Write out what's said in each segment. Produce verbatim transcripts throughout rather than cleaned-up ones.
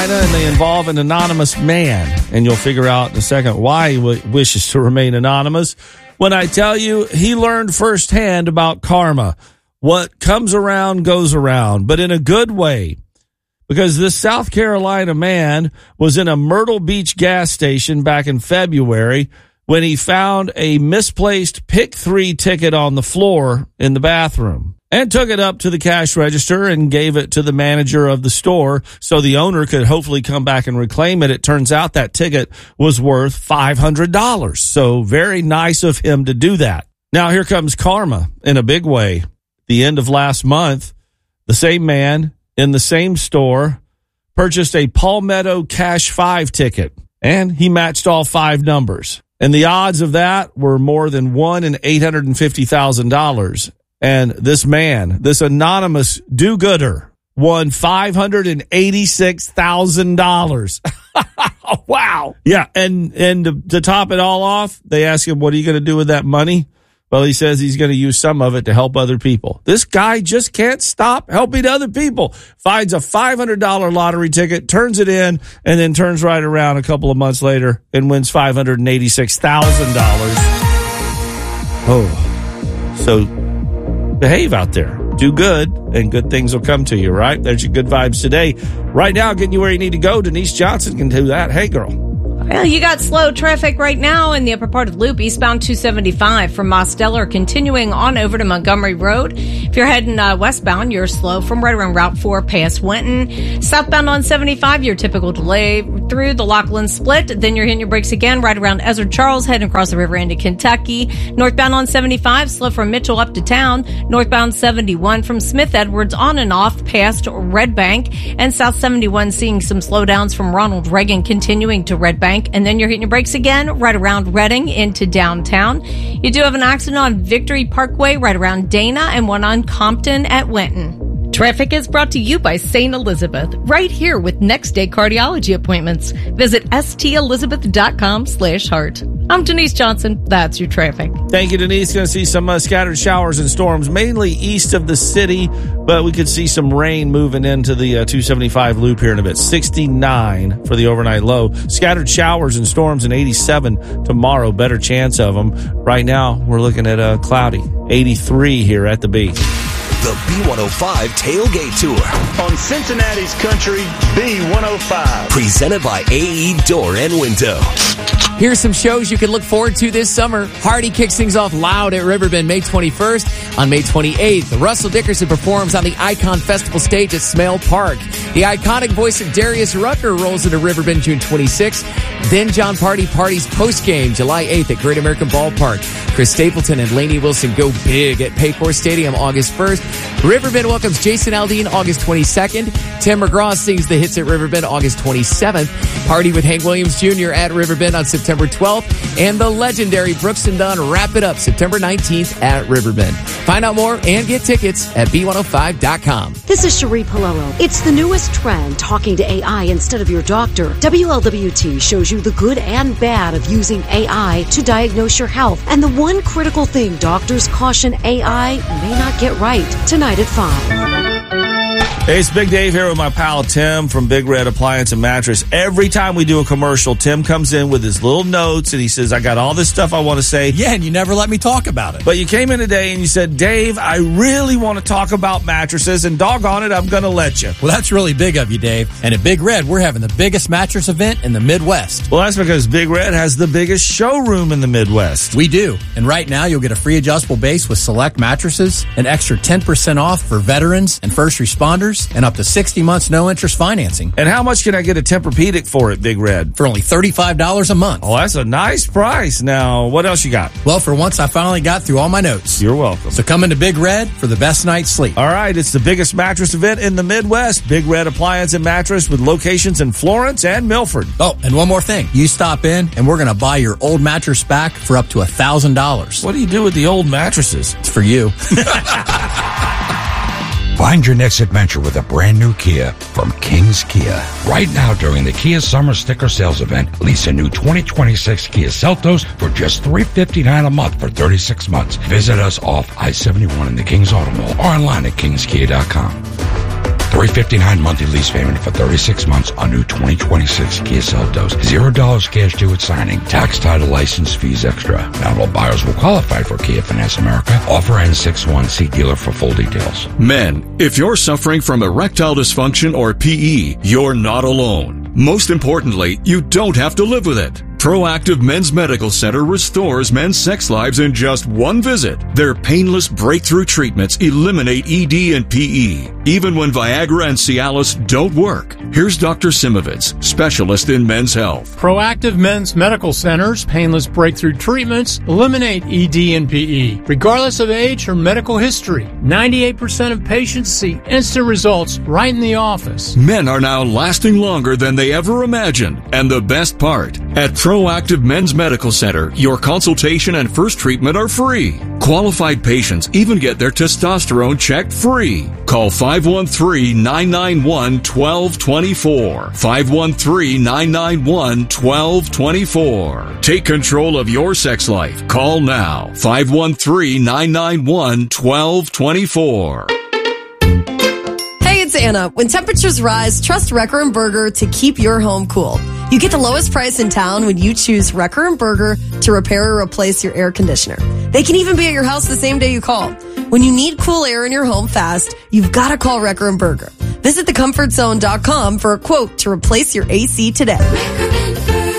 And they involve an anonymous man. And you'll figure out in a second why he w- wishes to remain anonymous when I tell you he learned firsthand about karma. What comes around goes around, but in a good way. Because this South Carolina man was in a Myrtle Beach gas station back in February when he found a misplaced Pick three ticket on the floor in the bathroom and took it up to the cash register and gave it to the manager of the store so the owner could hopefully come back and reclaim it. It turns out that ticket was worth five hundred dollars. So very nice of him to do that. Now here comes karma in a big way. The end of last month, the same man in the same store purchased a Palmetto Cash five ticket, and he matched all five numbers. And the odds of that were more than one in eight hundred fifty thousand dollars. And this man, this anonymous do-gooder, won five hundred eighty-six thousand dollars. Wow. Yeah, and, and to, to top it all off, they ask him, what are you going to do with that money? Well, he says he's going to use some of it to help other people. This guy just can't stop helping other people. Finds a five hundred dollars lottery ticket, turns it in, and then turns right around a couple of months later and wins five hundred eighty-six thousand dollars. Oh, so behave out there. Do good, and good things will come to you, right? There's your good vibes today. Right now, getting you where you need to go. Denise Johnson can do that. Hey, girl. Well, you got slow traffic right now in the upper part of the loop, eastbound two seventy-five from Mosteller, continuing on over to Montgomery Road. If you're heading uh, westbound, you're slow from right around Route four past Winton. Southbound on seventy-five, your typical delay through the Lachlan Split. Then you're hitting your brakes again right around Ezra Charles, heading across the river into Kentucky. Northbound on seventy-five, slow from Mitchell up to town. Northbound seventy-one from Smith Edwards on and off past Red Bank. And South seventy-one seeing some slowdowns from Ronald Reagan continuing to Red Bank. And then you're hitting your brakes again right around Reading into downtown. You do have an accident on Victory Parkway right around Dana and one on Compton at Winton. Traffic is brought to you by Saint Elizabeth, right here with next day cardiology appointments. Visit stelizabeth.com slash heart. I'm Denise Johnson. That's your traffic. Thank you, Denise. Going to see some uh, scattered showers and storms, mainly east of the city, but we could see some rain moving into the uh, two seventy-five loop here in a bit. sixty-nine for the overnight low. Scattered showers and storms in eighty-seven tomorrow. Better chance of them. Right now, we're looking at uh, cloudy. eighty-three here at the beach. The B one oh five Tailgate Tour on Cincinnati's Country B one oh five. Presented by A E Door and Window. Here's some shows you can look forward to this summer. Hardy kicks things off loud at Riverbend May twenty-first. On May twenty-eighth, Russell Dickerson performs on the Icon Festival stage at Smale Park. The iconic voice of Darius Rucker rolls into Riverbend June twenty-sixth. Then John Party parties postgame July eighth at Great American Ballpark. Chris Stapleton and Lainey Wilson go big at Paycor Stadium August first. Riverbend welcomes Jason Aldean August twenty-second. Tim McGraw sings the hits at Riverbend August twenty-seventh. Party with Hank Williams Junior at Riverbend on September twelfth. And the legendary Brooks and Dunn wrap it up September nineteenth at Riverbend. Find out more and get tickets at B one oh five dot com. This is Cherie Palello. It's the newest trend, talking to A I instead of your doctor. W L W T shows you the good and bad of using A I to diagnose your health. And the one critical thing doctors caution A I may not get right. Tonight at five. Hey, it's Big Dave here with my pal Tim from Big Red Appliance and Mattress. Every time we do a commercial, Tim comes in with his little notes and he says, I got all this stuff I want to say. Yeah, and you never let me talk about it. But you came in today and you said, Dave, I really want to talk about mattresses, and doggone it, I'm going to let you. Well, that's really big of you, Dave. And at Big Red, we're having the biggest mattress event in the Midwest. Well, that's because Big Red has the biggest showroom in the Midwest. We do. And right now, you'll get a free adjustable base with select mattresses, an extra ten percent off for veterans and first responders, and up to sixty months no-interest financing. And how much can I get a Tempur-Pedic for at Big Red? For only thirty-five dollars a month. Oh, that's a nice price. Now, what else you got? Well, for once, I finally got through all my notes. You're welcome. So come into Big Red for the best night's sleep. All right, it's the biggest mattress event in the Midwest. Big Red Appliance and Mattress with locations in Florence and Milford. Oh, and one more thing. You stop in, and we're going to buy your old mattress back for up to one thousand dollars. What do you do with the old mattresses? It's for you. Find your next adventure with a brand new Kia from King's Kia. Right now during the Kia Summer Sticker Sales Event, lease a new twenty twenty-six Kia Seltos for just three hundred fifty-nine dollars a month for thirty-six months. Visit us off I seventy-one in the Kings Auto Mall or online at kings kia dot com. three hundred fifty-nine dollars monthly lease payment for thirty-six months on new twenty twenty-six Kia Seltos. zero dollars cash due at signing. Tax, title, license fees extra. Not all buyers will qualify for Kia Finance America. Offer ends six one. See dealer for full details. Men, if you're suffering from erectile dysfunction or P E, you're not alone. Most importantly, you don't have to live with it. Proactive Men's Medical Center restores men's sex lives in just one visit. Their painless breakthrough treatments eliminate E D and P E, even when Viagra and Cialis don't work. Here's Doctor Simovitz, specialist in men's health. Proactive Men's Medical Center's painless breakthrough treatments eliminate E D and P E, regardless of age or medical history. ninety-eight percent of patients see instant results right in the office. Men are now lasting longer than they ever imagined. And the best part, at Proactive Men's Medical Center, your consultation and first treatment are free. Qualified patients even get their testosterone checked free. Call five one three, nine nine one, one two two four. five one three, nine nine one, one two two four. Take control of your sex life. Call now. five one three, nine nine one, one two two four. Hey, it's Anna. When temperatures rise, trust Wrecker and Berger to keep your home cool. You get the lowest price in town when you choose Wrecker and Berger to repair or replace your air conditioner. They can even be at your house the same day you call. When you need cool air in your home fast, you've got to call Wrecker and Berger. Visit the comfort zone dot com for a quote to replace your A C today. Wrecker and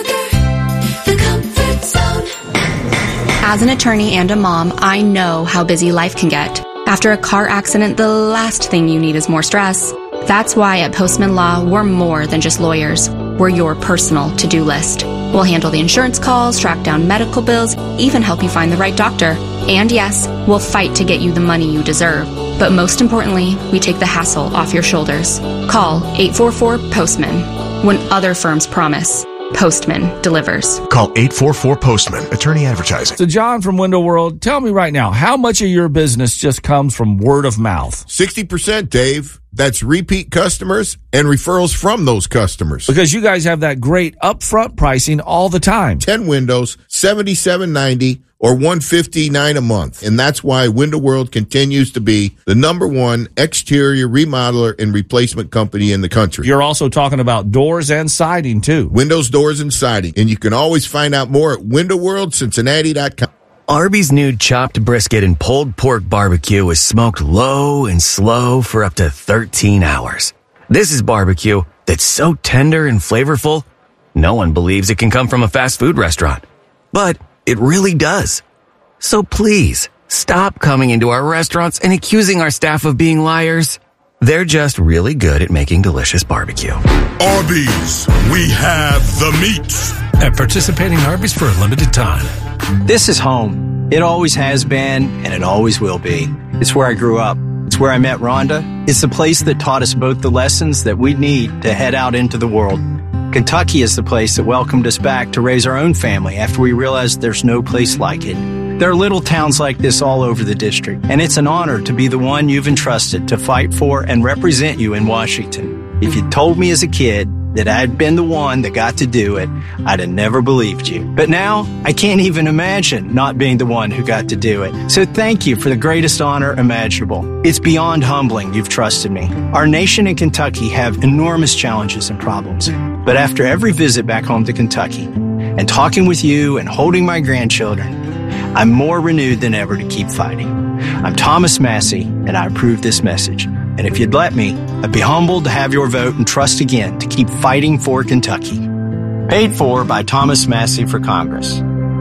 Berger, the comfort zone. As an attorney and a mom, I know how busy life can get. After a car accident, the last thing you need is more stress. That's why at Postman Law, we're more than just lawyers. We're your personal to-do list. We'll handle the insurance calls, track down medical bills, even help you find the right doctor. And yes, we'll fight to get you the money you deserve. But most importantly, we take the hassle off your shoulders. Call eight four four, POSTMAN. When other firms promise, Postman delivers. Call eight four four, POSTMAN. Attorney advertising. So, John from Window World, tell me right now, how much of your business just comes from word of mouth? sixty percent, Dave. That's repeat customers and referrals from those customers. Because you guys have that great upfront pricing all the time. ten windows, seventy-seven ninety or one fifty-nine a month. And that's why Window World continues to be the number one exterior remodeler and replacement company in the country. You're also talking about doors and siding, too. Windows, doors, and siding. And you can always find out more at window world cincinnati dot com. Arby's new chopped brisket and pulled pork barbecue is smoked low and slow for up to thirteen hours. This is barbecue that's so tender and flavorful, no one believes it can come from a fast food restaurant. But it really does. So please, stop coming into our restaurants and accusing our staff of being liars. They're just really good at making delicious barbecue. Arby's, we have the meats. At participating Arby's for a limited time. This is home. It always has been, and it always will be. It's where I grew up. It's where I met Rhonda. It's the place that taught us both the lessons that we need to head out into the world. Kentucky is the place that welcomed us back to raise our own family after we realized there's no place like it. There are little towns like this all over the district, and it's an honor to be the one you've entrusted to fight for and represent you in Washington. If you'd told me as a kid that I'd been the one that got to do it, I'd have never believed you. But now, I can't even imagine not being the one who got to do it. So thank you for the greatest honor imaginable. It's beyond humbling you've trusted me. Our nation and Kentucky have enormous challenges and problems. But after every visit back home to Kentucky, and talking with you and holding my grandchildren, I'm more renewed than ever to keep fighting. I'm Thomas Massey, and I approve this message. And if you'd let me, I'd be humbled to have your vote and trust again to keep fighting for Kentucky. Paid for by Thomas Massey for Congress.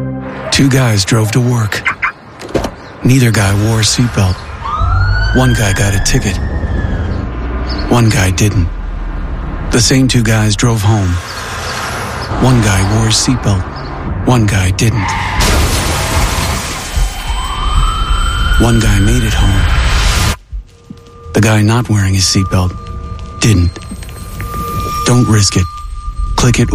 Two guys drove to work. Neither guy wore a seatbelt. One guy got a ticket. One guy didn't. The same two guys drove home. One guy wore a seatbelt. One guy didn't. One guy made it home. The guy not wearing his seatbelt didn't. Don't risk it. Click it